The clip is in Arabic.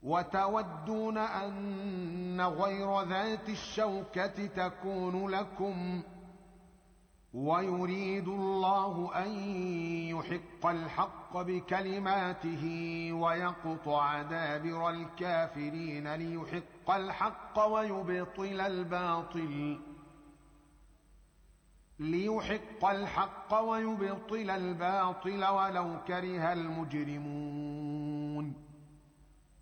وتودون أن غير ذات الشوكة تكون لكم، ويريد الله أن يحق الحق بكلماته ويقطع دابر الكافرين ليحق الحق ويبطل الباطل ولو كره المجرمون.